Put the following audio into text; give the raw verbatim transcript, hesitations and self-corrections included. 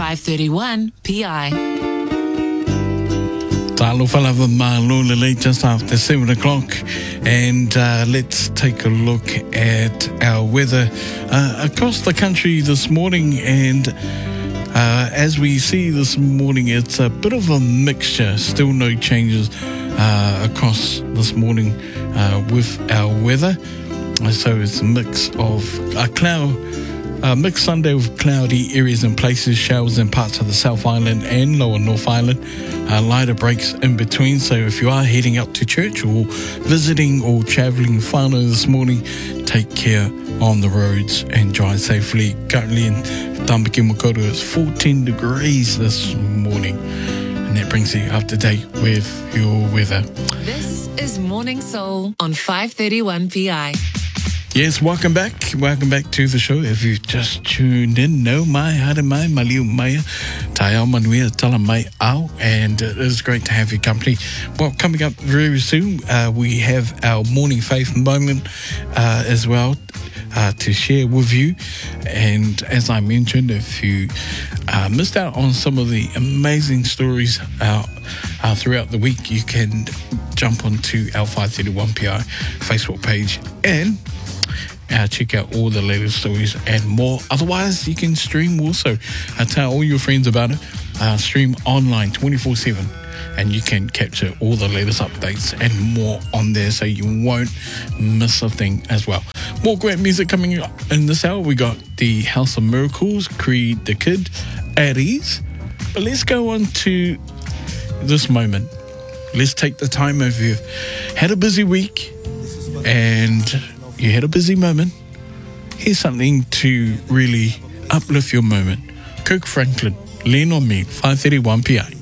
five thirty-one P I. Talo Falava Malula late just after seven o'clock, and uh, let's take a look at our weather uh, across the country this morning. And uh, as we see this morning, it's a bit of a mixture, still no changes uh, across this morning uh, with our weather. So it's a mix of a cloud. Uh, mixed Sunday with cloudy areas and places, showers in parts of the South Island and Lower North Island, uh, lighter breaks in between. So if you are heading up to church or visiting or travelling whānau this morning, take care on the roads and drive safely. Currently in Tamaki Makaurau, it's fourteen degrees this morning, and that brings you up to date with your weather. This is Morning Soul on five thirty-one P I. Yes, welcome back. Welcome back to the show. If you've just tuned in, no mai, hara mai, maliu maya, tai au manuia, tala mai au, and it is great to have your company. Well, coming up very soon, uh, we have our morning faith moment uh, as well uh, to share with you. And as I mentioned, if you uh, missed out on some of the amazing stories uh, uh, throughout the week, you can jump onto our five thirty-one P I Facebook page and Uh, check out all the latest stories and more. Otherwise, you can stream also. Uh, tell all your friends about it. Uh, stream online twenty-four seven, and you can capture all the latest updates and more on there, so you won't miss a thing as well. More great music coming up in this hour. We got the House of Miracles, Creed the Kid, at ease. But let's go on to this moment. Let's take the time if you've had a busy week and you had a busy moment. Here's something to really uplift your moment. Kirk Franklin, Lean on Me, five thirty-one P I.